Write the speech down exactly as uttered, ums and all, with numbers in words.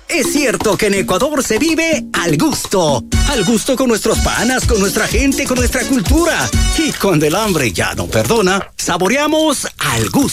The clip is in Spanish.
Es cierto que en Ecuador se vive al gusto. Al gusto con nuestros panas, con nuestra gente, con nuestra cultura. Y cuando el hambre ya no perdona, saboreamos al gusto.